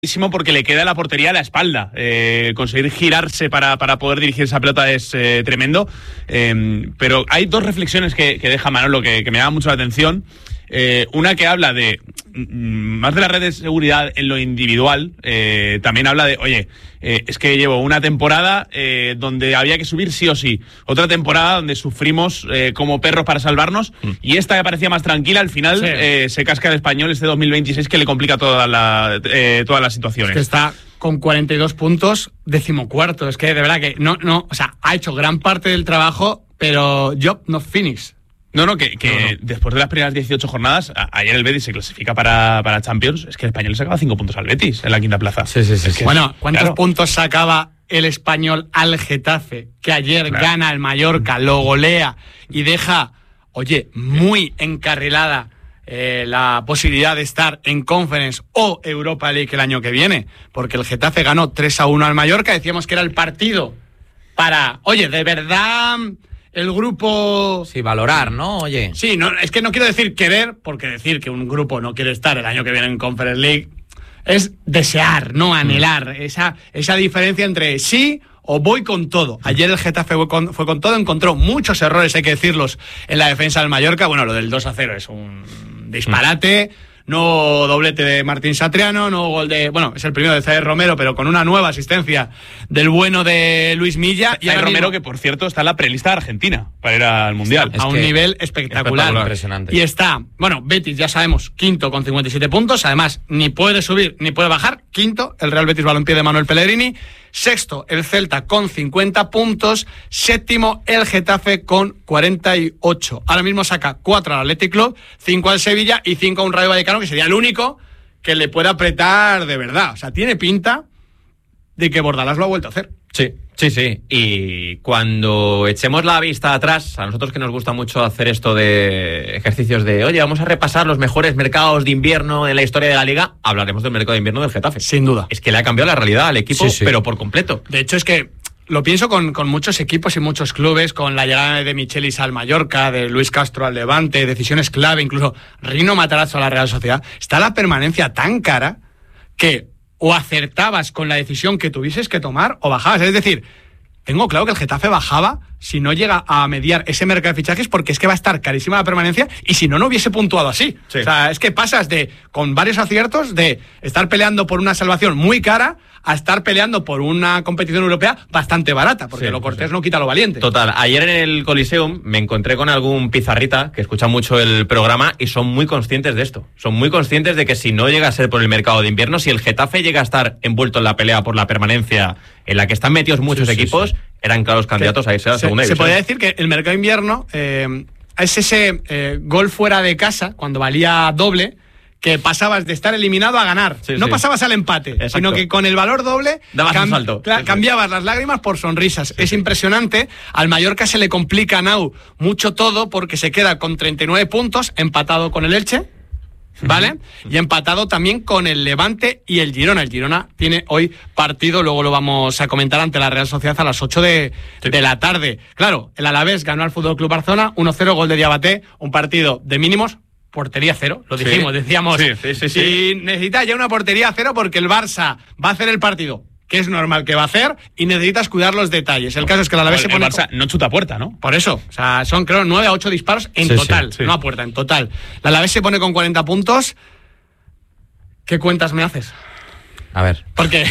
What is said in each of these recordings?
porque le queda la portería a la espalda. Conseguir girarse para poder dirigir esa pelota es tremendo. Pero hay dos reflexiones que deja Manolo que me llaman mucho la atención. Una que habla de más de la red de seguridad en lo individual. También habla de, oye, es que llevo una temporada donde había que subir sí o sí, otra temporada donde sufrimos como perros para salvarnos, y esta que parecía más tranquila al final se casca el Español este 2026 que le complica todas las situaciones. Es que está con 42 puntos, 14º. Es que de verdad que no, o sea, ha hecho gran parte del trabajo, pero job not finished. No, después de las primeras 18 jornadas, ayer el Betis se clasifica para Champions. Es que el Español sacaba 5 puntos al Betis en la quinta plaza. Sí. Bueno, ¿cuántos puntos sacaba el Español al Getafe? Que ayer gana el Mallorca, lo golea y deja, oye, muy encarrilada la posibilidad de estar en Conference o Europa League el año que viene. Porque el Getafe ganó 3-1 al Mallorca. Decíamos que era el partido para, oye, de verdad... El grupo... Sí, valorar, ¿no? Oye. Sí, no, es que no quiero decir querer, porque decir que un grupo no quiere estar el año que viene en Conference League es desear, no anhelar. Esa diferencia entre sí o voy con todo. Ayer el Getafe fue con todo, encontró muchos errores, hay que decirlos, en la defensa del Mallorca. Bueno, lo del 2-0 es un disparate. No doblete de Martín Satriano, no gol de... Bueno, es el primero de Zaire Romero, pero con una nueva asistencia del bueno de Luis Milla. Y Zaire Romero, que por cierto está en la prelista de Argentina para ir al Mundial. A un nivel espectacular. Impresionante. Y está, bueno, Betis, ya sabemos, quinto con 57 puntos. Además, ni puede subir ni puede bajar. Quinto, el Real Betis Balompié de Manuel Pellegrini. Sexto, el Celta con 50 puntos. Séptimo, el Getafe con 48. Ahora mismo saca 4 al Athletic Club, 5 al Sevilla y 5 a un Rayo Vallecano, que sería el único que le puede apretar de verdad. O sea, tiene pinta de que Bordalás lo ha vuelto a hacer. Sí. Y cuando echemos la vista atrás, a nosotros que nos gusta mucho hacer esto de ejercicios de, oye, vamos a repasar los mejores mercados de invierno en la historia de la Liga, hablaremos del mercado de invierno del Getafe. Sin duda. Es que le ha cambiado la realidad al equipo, pero por completo. De hecho, es que lo pienso con muchos equipos y muchos clubes, con la llegada de Michelis al Mallorca, de Luis Castro al Levante, decisiones clave, incluso Rino Matarazzo a la Real Sociedad. Está la permanencia tan cara que o acertabas con la decisión que tuvieses que tomar o bajabas. Es decir, tengo claro que el Getafe bajaba si no llega a mediar ese mercado de fichajes, porque es que va a estar carísima la permanencia y si no hubiese puntuado así. Sí. O sea, es que pasas con varios aciertos, de estar peleando por una salvación muy cara a estar peleando por una competición europea bastante barata, porque lo cortés no quita lo valiente. Total, ayer en el Coliseum me encontré con algún pizarrita que escucha mucho el programa y son muy conscientes de esto. Son muy conscientes de que si no llega a ser por el mercado de invierno, si el Getafe llega a estar envuelto en la pelea por la permanencia en la que están metidos muchos equipos, eran claros candidatos a irse a la segunda división. Se podría decir que el mercado de invierno es ese gol fuera de casa, cuando valía doble, que pasabas de estar eliminado a ganar. No pasabas al empate, sino que con el valor doble dabas un salto. Cambiabas las lágrimas por sonrisas. Es impresionante. Al Mallorca se le complica mucho todo, porque se queda con 39 puntos, empatado con el Elche, ¿vale? Y empatado también con el Levante y el Girona. El Girona tiene hoy partido, luego lo vamos a comentar, ante la Real Sociedad a las 8 de la tarde. Claro, el Alavés ganó al Fútbol Club Barcelona 1-0, gol de Diabaté, un partido de mínimos. Portería cero, lo dijimos, decíamos, si necesitas ya una portería cero, porque el Barça va a hacer el partido, que es normal que va a hacer, y necesitas cuidar los detalles. El caso es que el Alavés se pone... El Barça no chuta a puerta, ¿no? Por eso, o sea, son creo 9 a 8 disparos en total, no a puerta, en total. El Alavés se pone con 40 puntos. ¿Qué cuentas me haces? A ver. Porque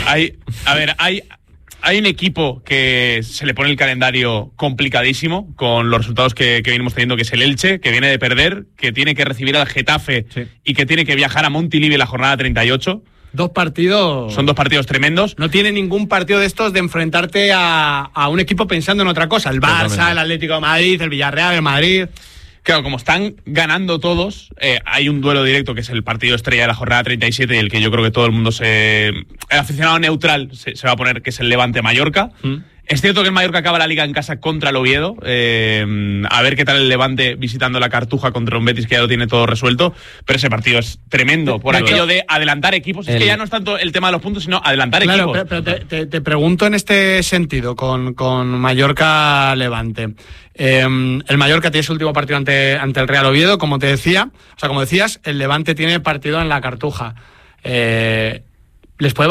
hay un equipo que se le pone el calendario complicadísimo con los resultados que venimos teniendo, que es el Elche, que viene de perder, que tiene que recibir al Getafe y que tiene que viajar a Montilivi en la jornada 38. Son 2 partidos tremendos. No tiene ningún partido de estos de enfrentarte a un equipo pensando en otra cosa. El Barça, el Atlético de Madrid, el Villarreal, el Madrid... Claro, como están ganando todos, hay un duelo directo que es el partido estrella de la jornada 37, y el que yo creo que todo el mundo el aficionado neutral se va a poner, que es el Levante-Mallorca. Es cierto que el Mallorca acaba la Liga en casa contra el Oviedo. A ver qué tal el Levante visitando la Cartuja contra un Betis que ya lo tiene todo resuelto. Pero ese partido es tremendo por aquello de adelantar equipos. Es que ya no es tanto el tema de los puntos, sino adelantar equipos. Pero te pregunto en este sentido, con Mallorca-Levante. El Mallorca tiene su último partido ante el Real Oviedo, como te decía. O sea, como decías, el Levante tiene partido en la Cartuja. les puede